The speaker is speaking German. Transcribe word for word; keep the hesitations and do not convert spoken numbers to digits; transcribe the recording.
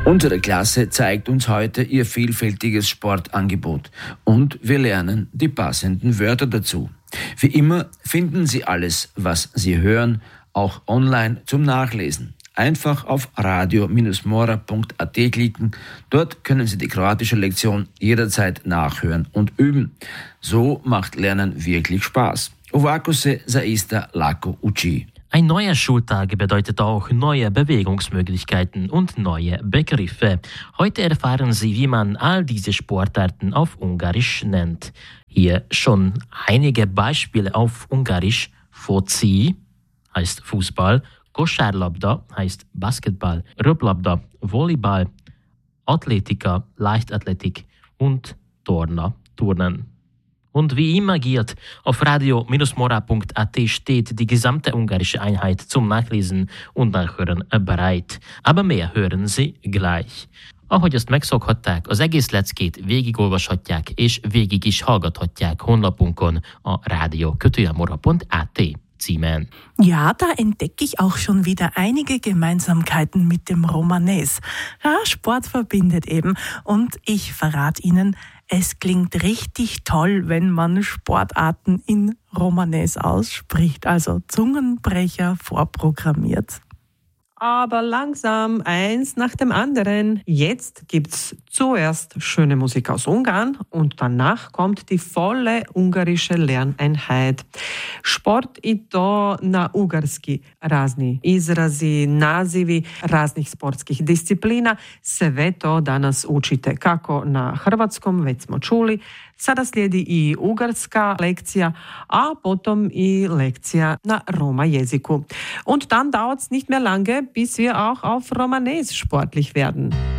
Unsere Klasse zeigt uns heute ihr vielfältiges Sportangebot und wir lernen die passenden Wörter dazu. Wie immer finden Sie alles, was Sie hören, auch online zum Nachlesen. Einfach auf radio Bindestrich mora Punkt a t klicken. Dort können Sie die kroatische Lektion jederzeit nachhören und üben. So macht Lernen wirklich Spaß. Ovako se zaista lako uči. Ein neuer Schultag bedeutet auch neue Bewegungsmöglichkeiten und neue Begriffe. Heute erfahren Sie, wie man all diese Sportarten auf Ungarisch nennt. Hier schon einige Beispiele auf Ungarisch. Foci heißt Fußball, Kosárlabda heißt Basketball, Röplabda, Volleyball, Athletika, Leichtathletik und Turner, Turnen. Und wie immer gilt, auf radio Bindestrich mora Punkt a t steht die gesamte ungarische Einheit zum Nachlesen und Nachhören bereit. Aber mehr hören Sie gleich. Ahogy azt megszokhatták, az egész leckét végigolvashatják és végig is hallgathatják honlapunkon a rádió mora Punkt a t címen. Ja, da entdecke ich auch schon wieder einige Gemeinsamkeiten mit dem Romanes. Ja, Sport verbindet eben und ich verrate Ihnen, es klingt richtig toll, wenn man Sportarten in Romanes ausspricht, also Zungenbrecher vorprogrammiert. Aber langsam, eins nach dem anderen. Jetzt gibt's zuerst schöne Musik aus Ungarn und danach kommt die volle ungarische Lerneinheit. Sport i to na ugarski. Razni izrazi, nazivi raznih sportskih disciplina. Sve to danas učite kako na hrvatskom, već smo čuli. Sada slijedi i ugarska lekcija, a potom i lekcija na Roma jeziku. Und dann dauert's nicht mehr lange, bis wir auch auf Romanes sportlich werden.